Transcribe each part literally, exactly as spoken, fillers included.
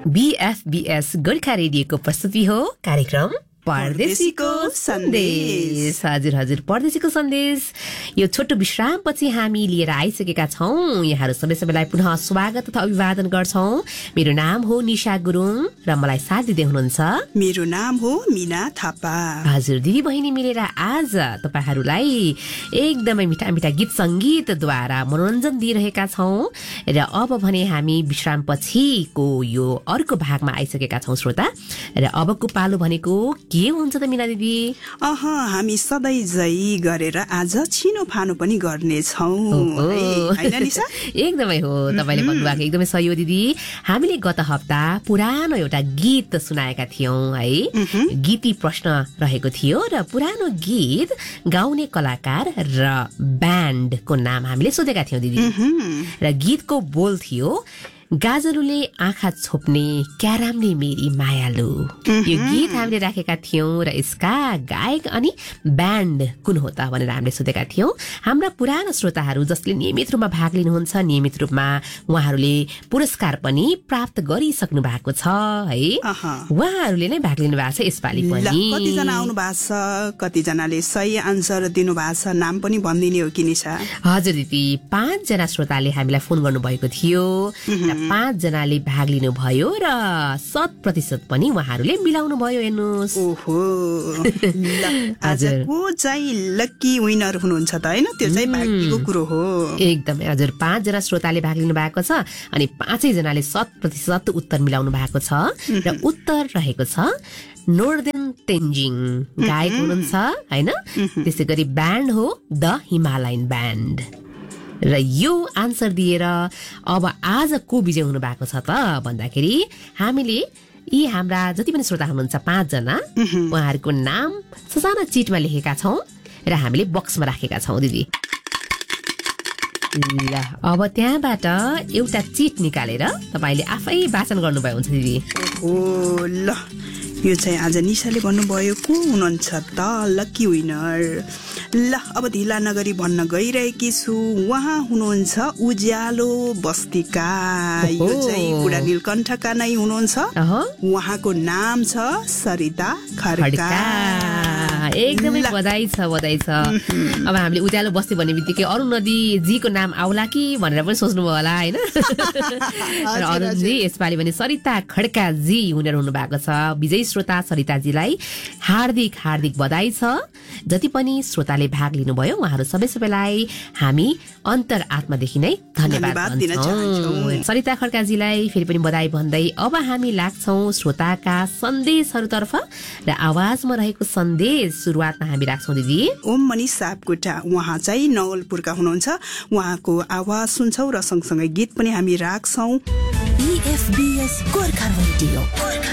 बीएफबीएस गोर्खा रेडियोको प्रस्तुति हो कार्यक्रम परदेशीको सन्देश। हजुर हजुर परदेशीको सन्देश यो छोटो विश्रामपछि हामी लिएर आइसकेका छौं। यहाँहरू सबै सबैलाई पुनः स्वागत तथा अभिवादन गर्छौं। मेरो नाम हो निशा गुरुङ र मलाई साथ दिँदै हुनुहुन्छ मेरो नाम हो मीना थापा। हजुर दिदी बहिनी मिलेर आज तपाईहरुलाई एकदमै मिठा मिठा गीत संगीतद्वारा मनोरञ्जन दिइरहेका छौं र अब भने हामी विश्रामपछिको यो अर्को भागमा आइसकेका छौं श्रोता। र अबको पालो भनेको के हुन्छ त मीना दिदी? अह हामी सधैँ जै गरेर आज छिनो फानो पनि गर्ने छौं हैन निशा? एकदमै हो, तपाईले भन्नुभएको एकदमै सही हो दिदी। हामीले गत हप्ता पुरानो एउटा गीत सुनाएका थियौं है। गीती प्रश्न रहेको थियो र पुरानो गीत गाउने कलाकार र ब्यान्डको नाम हामीले सोधेका थियौं दिदी। र गीतको बोल थियो गाजलुले आँखा छोप्ने क्यारामले मेरी मायालु। यो गीत हामीले राखेका थियौं र यसका गायक अनि ब्यान्ड कुन हो त भनेर हामीले सोधेका थियौं। हाम्रा पुराना श्रोताहरू जसले नियमित रूपमा भाग लिनुहुन्छ, नियमित रूपमा उहाँहरूले पुरस्कार पनि प्राप्त गरिसक्नु भएको छ है। उहाँहरूले नै भाग लिनु भएको छ यसपालि पनि। कतिजना आउनु भएको छ, कतिजनाले सही आन्सर दिनु भएको छ, नाम पनि भनिदिने हो कि निशा? हजुर दिदी, पाँच जना श्रोताले हामीलाई फोन गर्नुभएको थियो र पाँच जनाले भाग लिनु भयो र शत प्रतिशत पनि उहाँहरूले मिलाउनु भयो। हेर्नुहोस् ओहो आजको चाहिँ लकी विनर हुनुहुन्छ त हैन? त्यो चाहिँ भाग्यको कुरो हो। एकदमै हजुर, पाँच जना श्रोताले भाग लिनु भएको छ अनि पाँचै जनाले शत प्रतिशत उत्तर मिलाउनु भएको छ र उत्तर रहेको छ नोर्दर्न तेन्जिङ। गायक हुनुहुन्छ हैन? त्यसै गरी ब्यान्ड हो द हिमालयन ब्यान्ड। र यो आन्सर दिएर अब आज को विजय हुनु भएको छ त भन्दाखेरि हामीले यी हाम्रा जति पनि श्रोता हुनुहुन्छ पाँच जना उहाँहरूको नाम ससाना चिटमा लेखेका छौं र हामीले बक्समा राखेका छौं दिदी। ल अब त्यहाँबाट एउटा चिट निकालेर तपाईले आफै वाचन गर्नुभयो हुन्छ दिदी। ओ ल यो चाहिँ आज निशाले भन्नुभयो को हुनुहुन्छ त लकी विनर। ल अब ढिला नगरी भन्न गइरहेकी छु, उहाँ हुनुहुन्छ उज्यालो बस्तीका। यो चाहिँ बुढा नीलकण्ठका नै हुनुहुन्छ। उहाँको नाम छ सरिता खड्का। एकदमै बधाई छ बधाई छ। अब हामीले उज्यालो बस्ती भन्ने बित्तिकै अरुण नदी जीको नाम आउला कि भनेर पनि सोच्नु भयो होला हैन? र अरुण जी यसपालि भने सरिता खड्का जी हुनेर हुनु भएको छ। विजयी श्रोता सरिता जीलाई हार्दिक हार्दिक बधाई छ। जति पनि श्रोताले भाग लिनुभयो उहाँहरू सबै सबैलाई हामी अन्तर आत्मादेखि नै धन्यवाद दिन चाहन्छौं। सरिता खड्का जीलाई फेरि पनि बधाई भन्दै अब हामी लाग्छौं श्रोताका सन्देशहरुतर्फ र आवाजमा रहेको सन्देश सुरुवातमा हामी राख्छौं दिदी। ओम मनिष सापकोटा उहाँ चाहिँ नवलपुरका हुनुहुन्छ। उहाँको आवाज सुन्छौं र सँगसँगै गीत पनि हामी राख्छौं। बीएफबीएस गोर्खा रेडियो।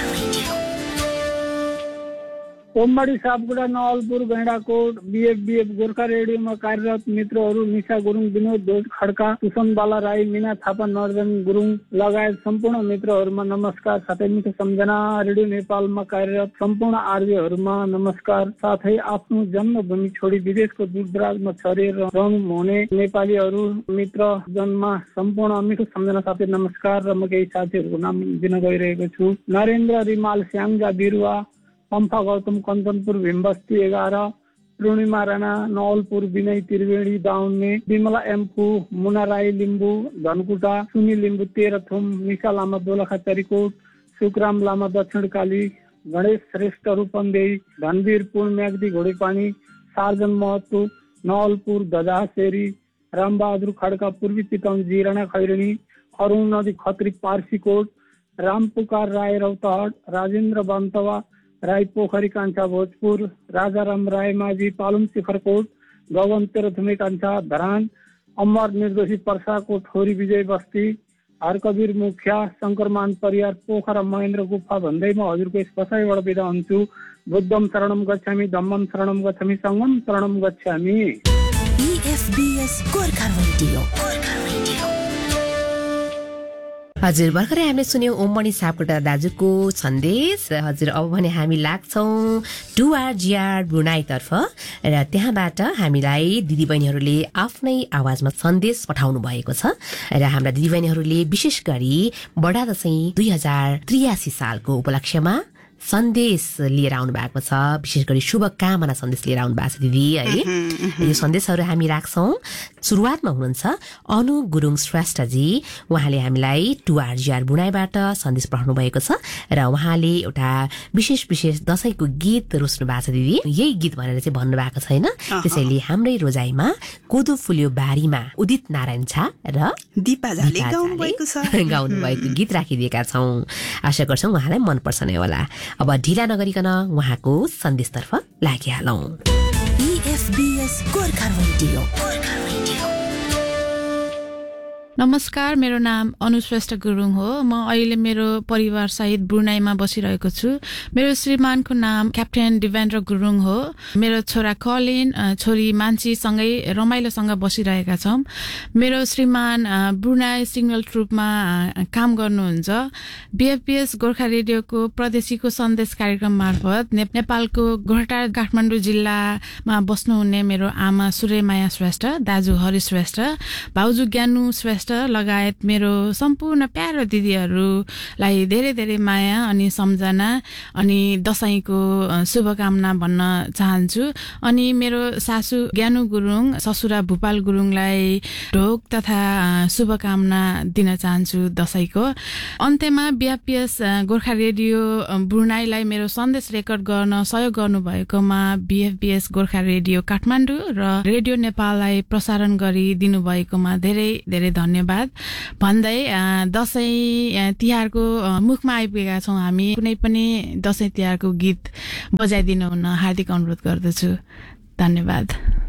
ओमडी सापकोटा नवलपुर गैंडाकोट बीएफबीएफ गोर्खा रेडियोमा कार्यरत मित्रहरू निशा गुरुङ, विनोद दोज खड्का, सुसन बाला राई, मीना थापा, नर्जन गुरुङ लगायत सम्पूर्ण मित्रहरूमा नमस्कार। साथै मिठो सम्झना रेडियो नेपालमा कार्यरत सम्पूर्ण आरजेहरूमा नमस्कार। साथै आफ्नो जन्मभूमि छोडी विदेशको दूरदराजमा छरेर रहनुहुने नेपालीहरू मित्र जनमा सम्पूर्ण मिठो सम्झना साथै नमस्कार। र म केही साथीहरूको नाम दिन गइरहेको छु। नरेन्द्र रिमाल, श्यामजा बिरुवा, पम्फा गौतम, कञ्चनपुर भीमबस्ती एघार, पूर्णिमा राणा नवलपुर, विनय त्रिवेणी दाउन्ने, विमला एम्पू, मुना राई लिम्बू धनकुटा, सुनी लिम्बू तेह्रथुम, निशा लामा दोलखा चरीकोट, सुखराम लामा दक्षिणकाली, गणेश श्रेष्ठ रूपन्देही, धनवीर पुन म्याग्दी घोडेपानी, सार्जन महतो नवलपुर धजासेरी, रामबहादुर खड्का पूर्वी चितवन जिराना खैरनी, अरुण नदी खत्री पार्सीकोट, रामपुकार राय रौतहट, राजेन्द्र बन्तवा राई पोखरी कान्छा भोजपुर, राजाराम राय माझी पालुङ शिखरकोट, गगन तेह्रथुमे कान्छा धरान, अमर निर्दोषी पर्साको ठोरी विजय बस्ती, हरकबीर मुखिया, शङ्करमान परियार पोखरा महेन्द्र गुफा भन्दै म हजुरको यस बसाइबाट बिदा हुन्छु। बुद्धम शरणम गच्छामि, धम्मम शरणम गच्छामि, सङ्गम शरणम गच्छामि। बीएफबीएस गोर्खा रेडियो। हजुर भर्खरै हामीले सुन्यौं ओममणि सापकोटा दाजुको सन्देश। हजुर अब भने हामी लाग्छौं टुआर जिआर ब्रुनाईतर्फ र त्यहाँबाट हामीलाई दिदीबहिनीहरूले आफ्नै आवाजमा सन्देश पठाउनु भएको छ र हाम्रा दिदीबहिनीहरूले विशेष गरी बडा दशैं दुई हजार त्रियासी सालको उपलक्ष्यमा सन्देश लिएर आउनु भएको छ, विशेष गरी शुभकामना सन्देश लिएर आउनु भएको छ दिदी है। यो सन्देशहरू हामी राख्छौं। सुरुवातमा हुनुहुन्छ अनु गुरुङ श्रेष्ठजी, उहाँले हामीलाई टुआर जिआर बुनाईबाट सन्देश पठाउनु भएको छ र उहाँले एउटा विशेष विशेष दशैंको गीत रोज्नु भएको छ दिदी। यही गीत भनेर चाहिँ भन्नु भएको छैन, त्यसैले हाम्रै रोजाइमा कोदो फुल्यो बारीमा उदित नारायण झा र दिपा झाले गाउनु भएको छ गाउनु भएको गीत राखिदिएका छौं। आशा गर्छौं उहाँलाई मनपर्छ नै होला। अब ढिला नगरिकन उहाँको सन्देशतर्फ लागिहालौं। ईएफबीएस गोर्खा रेडियो। नमस्कार, मेरो नाम अनुश्रेष्ठ गुरुङ हो। म अहिले मेरो परिवार सहित ब्रुनाईमा बसिरहेको छु। मेरो श्रीमानको नाम क्याप्टेन दिवेन्द्र गुरुङ हो। मेरो छोरा कलिन, छोरी मान्छीसँगै रमाइलोसँग बसिरहेका छौं। मेरो श्रीमान ब्रुनाई सिग्नल ट्रुपमा काम गर्नुहुन्छ। बीएफपीएस गोर्खा रेडियोको प्रदेशीको सन्देश कार्यक्रम मार्फत नेपालको गोरटार काठमाडौँ जिल्लामा बस्नुहुने मेरो आमा सूर्यमाया श्रेष्ठ, दाजु हरि श्रेष्ठ, भाउजू ज्ञानु श्रेष्ठ लगायत मेरो सम्पूर्ण प्यारो दिदीहरूलाई धेरै धेरै माया अनि सम्झना अनि दशैंको शुभकामना भन्न चाहन्छु। अनि मेरो सासू ज्ञानु गुरुङ, ससुरा भूपाल गुरुङलाई ढोक तथा शुभकामना दिन चाहन्छु दशैंको। अन्त्यमा बीएफपीएस गोर्खा रेडियो ब्रुनाईलाई मेरो सन्देश रेकर्ड गर्न सहयोग गर्नुभएकोमा बीएफपीएस गोर्खा रेडियो काठमाडौँ र रेडियो नेपाललाई प्रसारण गरिदिनु भएकोमा धेरै धेरै धन्यवाद भन्दै दशैं तिहारको मुखमा आइपुगेका छौं। हामी कुनै पनि दशैं तिहारको गीत बजाइदिनु हुन हार्दिक अनुरोध गर्दछु। धन्यवाद।